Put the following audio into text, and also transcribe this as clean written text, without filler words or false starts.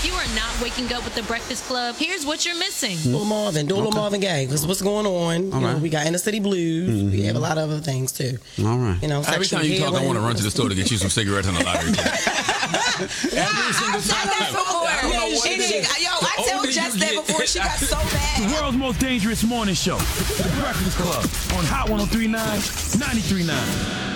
you are not waking up with the Breakfast Club, here's what you're missing. Little Marvin, do a little Marvin Gaye, because what's going on? You know, we got Inner City Blues. We have a lot of other things too. All right. You know, every time you talk, I want to run to the store to get you some cigarettes and a lottery ticket. Every single time. I told Jess that before she got so bad. The world's most dangerous morning show. The Breakfast Club on Hot 103.9, 93.9.